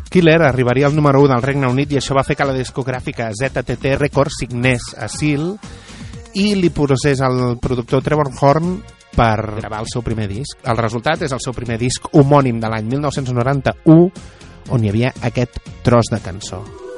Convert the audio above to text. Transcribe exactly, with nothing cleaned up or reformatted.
Killer arribaria al número u del Regne Unit i això va fer que la discogràfica Z T T Records signés a Seal i li posés al productor Trevor Horn per gravar el seu primer disc. El resultat és el seu primer disc homònim de l'any mil nou-cents noranta-u, on hi havia aquest tros de cançó.